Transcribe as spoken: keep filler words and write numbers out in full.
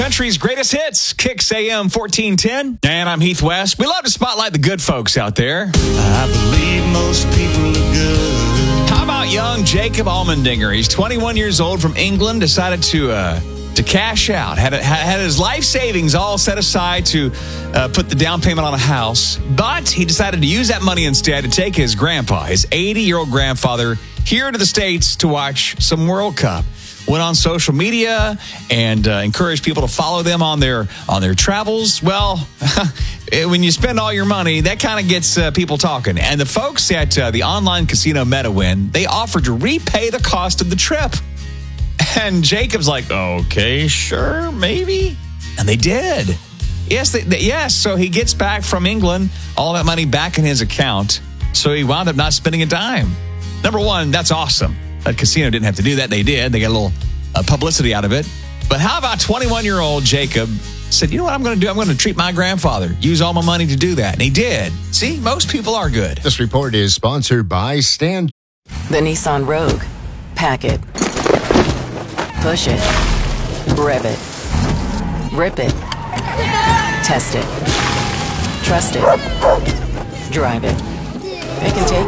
country's greatest hits, Kicks A M fourteen ten. And I'm Heath West. We love to spotlight the good folks out there. I believe most people are good. How about young Jacob Allmendinger? He's twenty-one years old from England, decided to uh, to cash out. Had, a, had his life savings all set aside to uh, put the down payment on a house. But he decided to use that money instead to take his grandpa, his eighty-year-old grandfather, here to the States to watch some World Cup. Went on social media and uh, encouraged people to follow them on their on their travels. Well, when you spend all your money, that kind of gets uh, people talking. And the folks at uh, the online casino MetaWin, they offered to repay the cost of the trip. And Jacob's like, okay, sure, maybe. And they did. Yes, they, they, yes. So he gets back from England, all that money back in his account. So he wound up not spending a dime. Number one, that's awesome. That casino didn't have to do that. They did. They got a little uh, publicity out of it. But how about twenty-one-year-old Jacob said, you know what I'm going to do? I'm going to treat my grandfather. Use all my money to do that. And he did. See, most people are good. This report is sponsored by Stan. The Nissan Rogue. Pack it. Push it. Rev it. Rip it. Test it. Trust it. Drive it. It can take